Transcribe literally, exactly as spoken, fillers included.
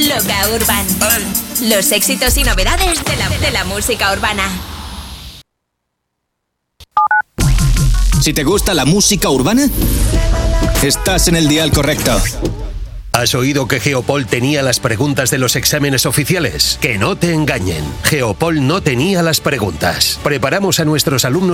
Loca Urban. Los éxitos y novedades de la, de la música urbana. Si te gusta la música urbana, estás en el dial correcto. ¿Has oído que Geopol tenía las preguntas de los exámenes oficiales? Que no te engañen. Geopol no tenía las preguntas. Preparamos a nuestros alumnos